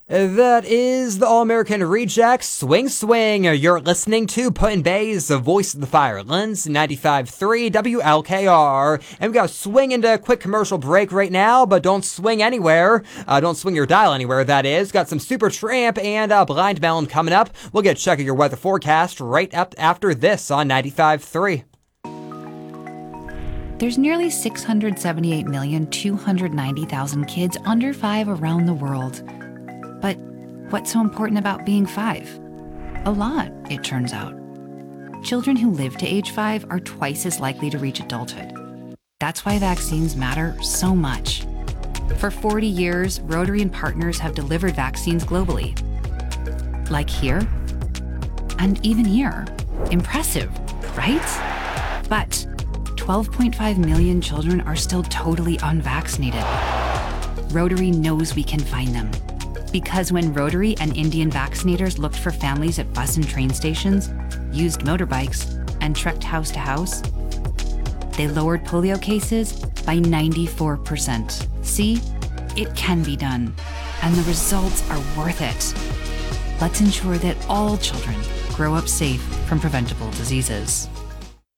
That is the All-American Rejects, Swing Swing. You're listening to Put-in-Bay's The Voice of the Firelands, 95.3 WLKR. And we got to swing into a quick commercial break right now, but don't swing anywhere. Don't swing your dial anywhere, that is. Got some Supertramp and Blind Melon coming up. We'll get a check of your weather forecast right up after this on 95.3. There's nearly 678,290,000 kids under 5 around the world. But what's so important about being 5? A lot, it turns out. Children who live to age 5 are twice as likely to reach adulthood. That's why vaccines matter so much. For 40 years, Rotary and partners have delivered vaccines globally. Like here, and even here. Impressive, right? But 12.5 million children are still totally unvaccinated. Rotary knows we can find them. Because when Rotary and Indian vaccinators looked for families at bus and train stations, used motorbikes, and trekked house to house, they lowered polio cases by 94%. See, it can be done, and the results are worth it. Let's ensure that all children grow up safe from preventable diseases.